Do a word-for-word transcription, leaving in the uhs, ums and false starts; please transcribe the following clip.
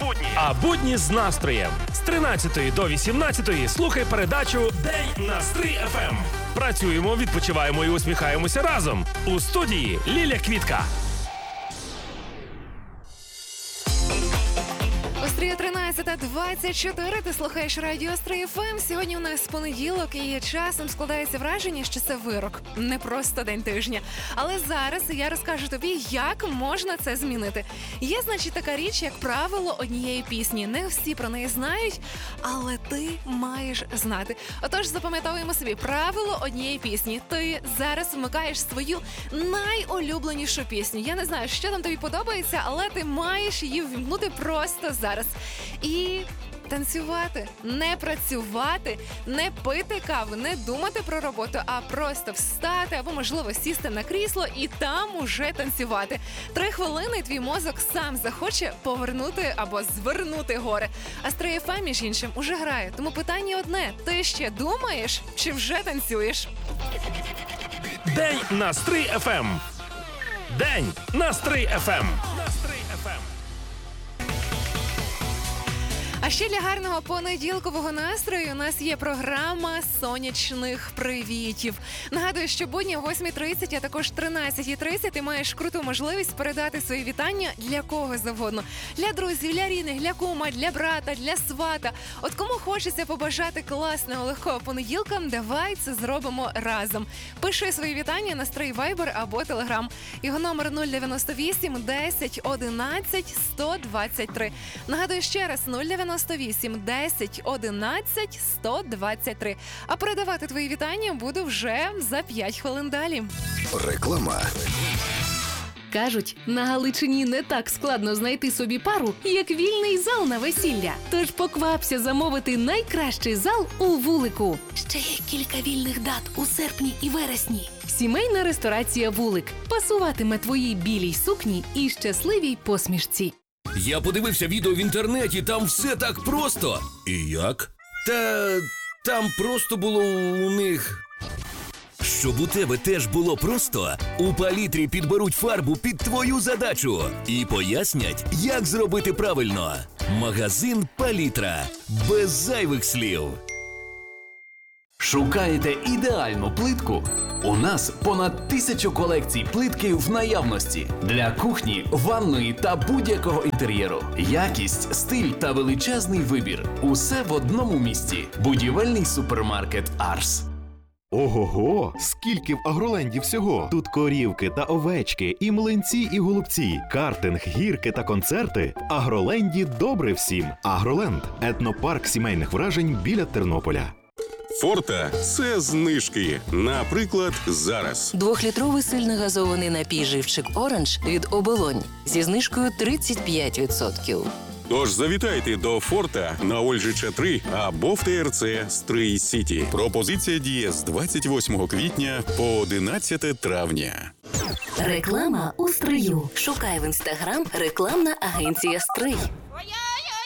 будні. А будні з настроєм. З тринадцятої до вісімнадцятої слухай передачу «День на Стрий еф ем». Працюємо, відпочиваємо і усміхаємося разом. У студії Ліля Квітка. Острія тринадцята двадцять чотири, ти слухаєш радіо Стрий еф ем. Сьогодні у нас понеділок і часом складається враження, що це вирок, не просто день тижня. Але зараз я розкажу тобі, як можна це змінити. Є, значить, така річ, як правило однієї пісні. Не всі про неї знають, але ти маєш знати. Отож, запам'ятовуємо собі правило однієї пісні. Ти зараз вмикаєш свою найулюбленішу пісню. Я не знаю, що там тобі подобається, але ти маєш її ввімкнути просто зараз. І танцювати, не працювати, не пити каву, не думати про роботу, а просто встати або, можливо, сісти на крісло і там уже танцювати. Три хвилини і твій мозок сам захоче повернути або звернути гори. А Стрий еф ем, між іншим, уже грає. Тому питання одне. Ти ще думаєш чи вже танцюєш? День на Стрий еф ем. День на Стрий еф ем. А ще для гарного понеділкового настрою у нас є програма сонячних привітів. Нагадую, що будні о восьмій тридцять, а також тринадцятій тридцять ти маєш круту можливість передати свої вітання для кого завгодно. Для друзів, для рідних, для кума, для брата, для свата. От кому хочеться побажати класного, легкого понеділка, давай це зробимо разом. Пиши свої вітання на Стрий Вайбер або Телеграм. Його номер нуль дев'яносто вісім десять одинадцять сто двадцять три. Нагадую ще раз, нуль дев'яносто вісім десять одинадцять сто двадцять три. А передавати твої вітання буду вже за п'ять хвилин далі. Реклама. Кажуть, на Галичині не так складно знайти собі пару, як вільний зал на весілля. Тож поквапся замовити найкращий зал у Вулику. Ще є кілька вільних дат у серпні і вересні. Сімейна ресторація «Вулик» пасуватиме твоїй білій сукні і щасливій посмішці. Я подивився відео в інтернеті, там все так просто. І як? Та там просто було у них... Щоб у тебе теж було просто, у Палітрі підберуть фарбу під твою задачу і пояснять, як зробити правильно. Магазин Палітра. Без зайвих слів. Шукаєте ідеальну плитку? У нас понад тисячу колекцій плитки в наявності. Для кухні, ванної та будь-якого інтер'єру. Якість, стиль та величезний вибір. Усе в одному місці. Будівельний супермаркет «Арс». Ого-го! Скільки в Агроленді всього! Тут корівки та овечки, і млинці, і голубці, картинг, гірки та концерти. В Агроленді добре всім. Агроленд – етнопарк сімейних вражень біля Тернополя. Форта – це знижки. Наприклад, зараз. Двохлітровий сильногазований напій «Живчик Оранж» від «Оболонь» зі знижкою тридцять п'ять відсотків. Тож завітайте до Форта на Ольжича три або в Те Ер Це Стрий Сіті. Пропозиція діє з двадцять восьмого квітня по одинадцяте травня. Реклама у Стрию. Шукай в інстаграм рекламна агенція «Стрий».